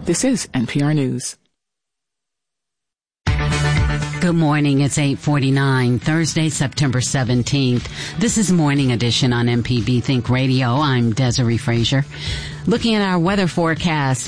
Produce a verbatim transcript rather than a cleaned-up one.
This is N P R News. Good morning. It's eight forty-nine, Thursday, September seventeenth. This is Morning Edition on M P B Think Radio. I'm Desiree Frazier. Looking at our weather forecast.